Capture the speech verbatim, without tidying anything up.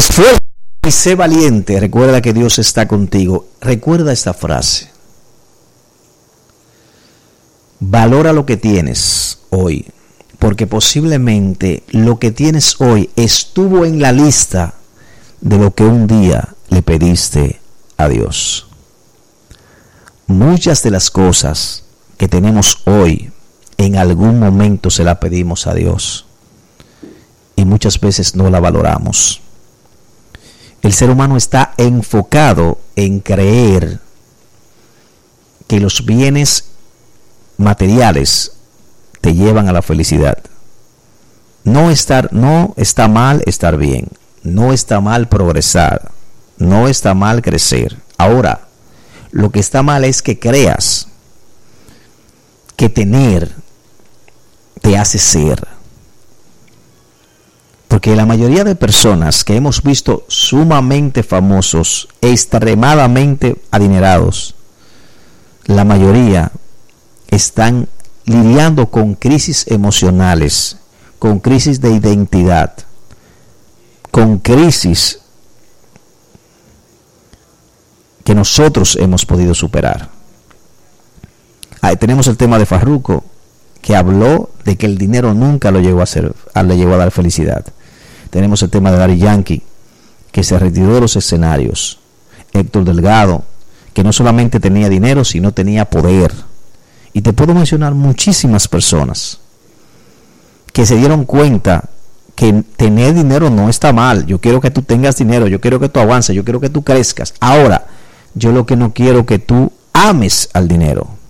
Esfuerza y sé valiente. Recuerda que Dios está contigo. Recuerda esta frase. Valora lo que tienes hoy, porque posiblemente lo que tienes hoy estuvo en la lista de lo que un día le pediste a Dios. Muchas de las cosas que tenemos hoy, en algún momento se las pedimos a Dios y muchas veces no la valoramos. El ser humano está enfocado en creer que los bienes materiales te llevan a la felicidad. No estar, no está mal estar bien, no está mal progresar, no está mal crecer. Ahora, lo que está mal es que creas que tener te hace ser. Porque la mayoría de personas que hemos visto sumamente famosos, extremadamente adinerados, la mayoría están lidiando con crisis emocionales, con crisis de identidad, con crisis que nosotros hemos podido superar. Ahí tenemos el tema de Farruko, que habló de que el dinero nunca lo llegó a hacer, le llegó a dar felicidad. Tenemos el tema de Daddy Yankee, que se retiró de los escenarios. Héctor Delgado, que no solamente tenía dinero, sino tenía poder. Y te puedo mencionar muchísimas personas que se dieron cuenta que tener dinero no está mal. Yo quiero que tú tengas dinero, yo quiero que tú avances, yo quiero que tú crezcas. Ahora, yo lo que no quiero es que tú ames al dinero.